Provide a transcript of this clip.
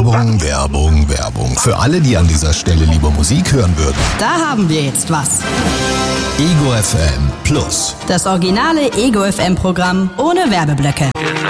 Werbung, Werbung, Werbung. Für alle, die an dieser Stelle lieber Musik hören würden. Da haben wir jetzt was. Ego FM Plus. Das originale Ego FM Programm ohne Werbeblöcke.